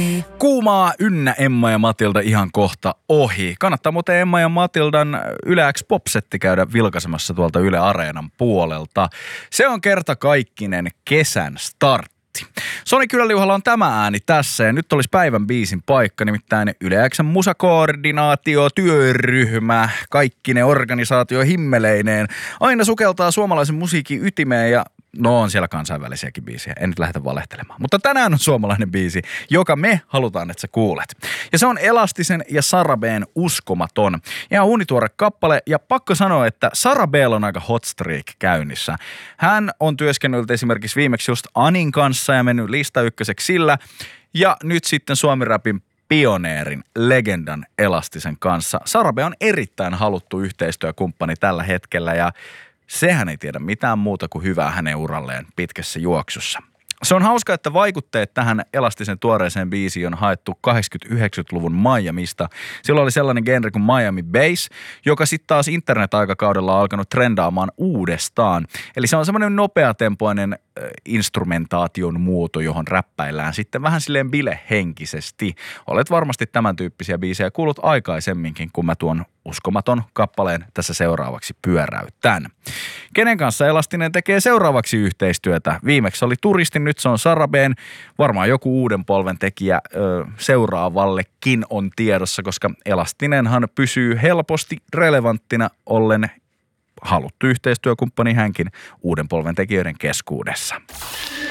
Kuumaa ynnä Emma ja Matilda ihan kohta ohi. Kannattaa muuten Emma ja Matildan Yle X Pop-setti käydä vilkaisemassa tuolta Yle Areenan puolelta. Se on kertakaikkinen kesän startti. Soni Kyläliuhalla on tämä ääni tässä ja nyt olisi päivän biisin paikka, nimittäin Yle X:n musakoordinaatiotyöryhmä, kaikki ne organisaatio himmeleineen, aina sukeltaa suomalaisen musiikin ytimeen ja no on siellä kansainvälisiäkin biisejä, en nyt lähdetä valehtelemaan. Mutta tänään on suomalainen biisi, joka me halutaan, että sä kuulet. Ja se on Elastisen ja Sara B:n Uskomaton. Ihan uunituore kappale ja pakko sanoa, että Sara B:llä on aika hot streak käynnissä. Hän on työskennellyt esimerkiksi viimeksi just Anin kanssa ja mennyt lista ykköseksi sillä. Ja nyt sitten Suomi-rapin pioneerin, legendan Elastisen kanssa. Sara B on erittäin haluttu yhteistyökumppani tällä hetkellä ja sehän ei tiedä mitään muuta kuin hyvää hänen uralleen pitkässä juoksussa. Se on hauska, että vaikutteet tähän Elastisen tuoreeseen biisiin on haettu 80-90-luvun Miamista. Silloin oli sellainen genre kuin Miami Bass, joka sitten taas internet-aikakaudella on alkanut trendaamaan uudestaan. Eli se on semmoinen nopeatempoinen instrumentaation muoto, johon räppäillään sitten vähän silleen bilehenkisesti. Olet varmasti tämän tyyppisiä biisejä kuullut aikaisemminkin, kun mä tuon Uskomaton kappaleen tässä seuraavaksi pyöräytän. Kenen kanssa Elastinen tekee seuraavaksi yhteistyötä? Viimeksi oli Turisti, nyt se on Sara B:n. Varmaan joku uuden polven tekijä seuraavallekin on tiedossa, koska Elastinenhan pysyy helposti relevanttina ollen haluttu yhteistyökumppani hänkin uuden polven tekijöiden keskuudessa.